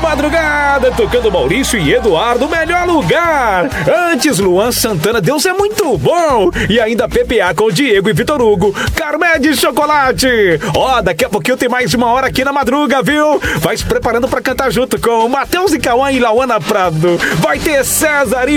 Madrugada, tocando Maurício e Eduardo, o melhor lugar. Antes, Luan Santana, Deus é muito bom. E ainda PPA com Diego e Vitor Hugo. Carmé de chocolate. Ó, daqui a pouquinho tem mais uma hora aqui na madruga, viu? Vai se preparando pra cantar junto com Matheus e Cauã e Lauana Prado. Vai ter César e